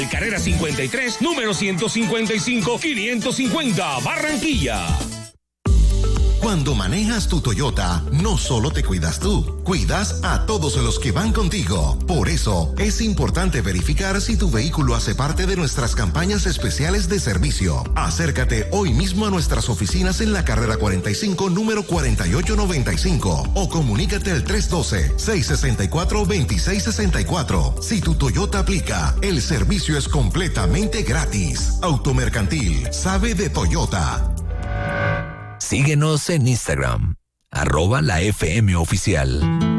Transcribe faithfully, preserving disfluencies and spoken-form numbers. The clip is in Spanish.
Carrera cincuenta y tres, número ciento cincuenta y cinco, quinientos cincuenta, Barranquilla. Cuando manejas tu Toyota, no solo te cuidas tú, cuidas a todos los que van contigo. Por eso, es importante verificar si tu vehículo hace parte de nuestras campañas especiales de servicio. Acércate hoy mismo a nuestras oficinas en la carrera cuarenta y cinco, número cuarenta y ocho noventa y cinco, o comunícate al tres uno dos, seis seis cuatro, dos seis seis cuatro. Si tu Toyota aplica, el servicio es completamente gratis. Automercantil, sabe de Toyota. Síguenos en Instagram, arroba la F M Oficial.